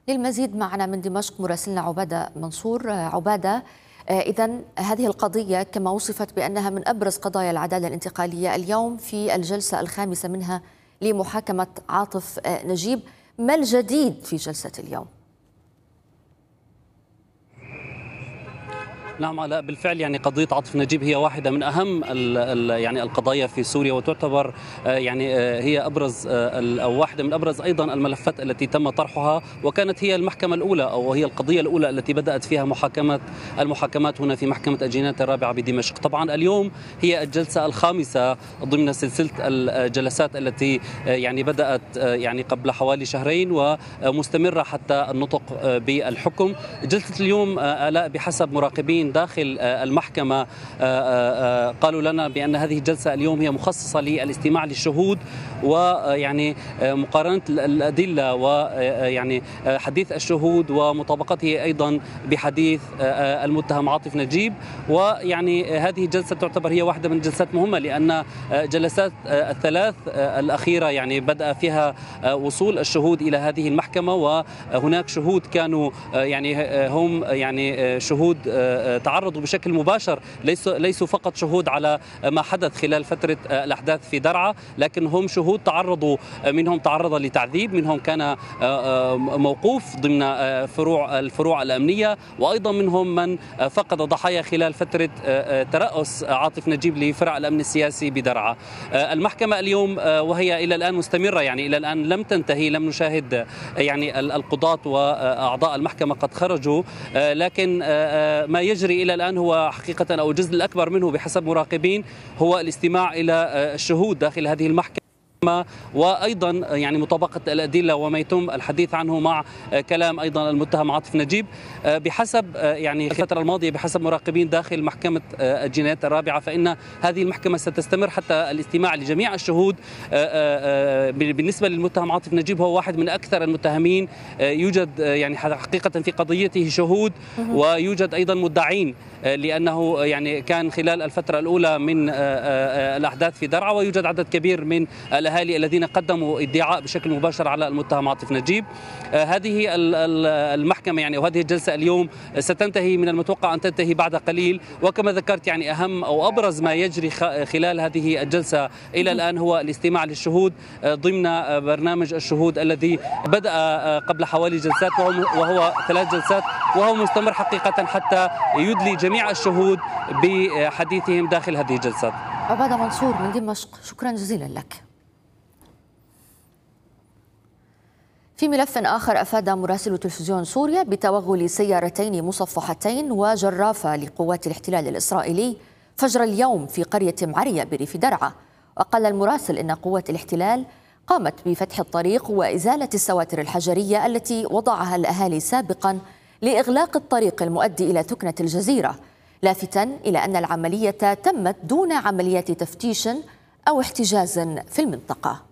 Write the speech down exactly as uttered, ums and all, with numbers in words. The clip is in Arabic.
للمزيد معنا من دمشق مراسلنا عبادة منصور. عبادة، إذا هذه القضية كما وصفت بأنها من أبرز قضايا العدالة الانتقالية اليوم في الجلسة الخامسة منها لمحاكمة عاطف نجيب، ما الجديد في جلسة اليوم؟ نعم علاء، بالفعل يعني قضية عاطف نجيب هي واحدة من أهم ال ال يعني القضايا في سوريا، وتعتبر يعني هي أبرز أو واحدة من أبرز أيضا الملفات التي تم طرحها، وكانت هي المحكمة الأولى أو هي القضية الأولى التي بدأت فيها محاكمة المحاكمات هنا في محكمة الجنايات الرابعة بدمشق. طبعا اليوم هي الجلسة الخامسة ضمن سلسلة الجلسات التي يعني بدأت يعني قبل حوالي شهرين ومستمرة حتى النطق بالحكم. جلسة اليوم آلاء بحسب مراقبين داخل المحكمة قالوا لنا بأن هذه الجلسة اليوم هي مخصصة للاستماع للشهود ويعني مقارنة الأدلة ويعني حديث الشهود ومطابقته أيضا بحديث المتهم عاطف نجيب. ويعني هذه الجلسة تعتبر هي واحدة من الجلسات مهمة، لأن جلسات الثلاث الأخيرة يعني بدأ فيها وصول الشهود إلى هذه المحكمة، وهناك شهود كانوا يعني هم يعني شهود تعرضوا بشكل مباشر، ليسوا ليسوا فقط شهود على ما حدث خلال فترة الأحداث في درعا، لكن هم شهود تعرضوا، منهم تعرض لتعذيب، منهم كان موقوف ضمن فروع الفروع الأمنية، وأيضا منهم من فقد ضحايا خلال فترة ترأس عاطف نجيب لفرع الأمن السياسي بدرعا. المحكمة اليوم وهي إلى الآن مستمرة، يعني إلى الآن لم تنتهي، لم نشاهد يعني القضاة وأعضاء المحكمة قد خرجوا، لكن ما يجري إلى الآن هو حقيقة أو الجزء الأكبر منه بحسب مراقبين هو الاستماع إلى الشهود داخل هذه المحكمة، وأيضا يعني مطابقة الأدلة وما يتم الحديث عنه مع كلام أيضا المتهم عاطف نجيب. بحسب يعني الفترة الماضية بحسب مراقبين داخل محكمة الجنايات الرابعة فإن هذه المحكمة ستستمر حتى الاستماع لجميع الشهود. بالنسبة للمتهم عاطف نجيب هو واحد من أكثر المتهمين، يوجد يعني حقيقة في قضيته شهود ويوجد أيضا مدعين، لأنه يعني كان خلال الفترة الأولى من الأحداث في درعا ويوجد عدد كبير من الأهالي الذين قدموا ادعاء بشكل مباشر على المتهم عاطف نجيب. هذه المحكمة يعني وهذه الجلسة اليوم ستنتهي، من المتوقع أن تنتهي بعد قليل، وكما ذكرت يعني أهم أو أبرز ما يجري خلال هذه الجلسة إلى الآن هو الاستماع للشهود ضمن برنامج الشهود الذي بدأ قبل حوالي جلسات وهو ثلاث جلسات، وهو مستمر حقيقة حتى يدلي جميع الشهود بحديثهم داخل هذه الجلسات. عبادة منصور من دمشق، شكرا جزيلا لك. في ملف آخر، أفاد مراسل تلفزيون سوريا بتوغل سيارتين مصفحتين وجرافة لقوات الاحتلال الإسرائيلي فجر اليوم في قرية معرية بريف درعا. وقال المراسل إن قوات الاحتلال قامت بفتح الطريق وإزالة السواتر الحجرية التي وضعها الأهالي سابقا لإغلاق الطريق المؤدي إلى ثكنة الجزيرة، لافتاً إلى أن العملية تمت دون عمليات تفتيش أو احتجاز في المنطقة.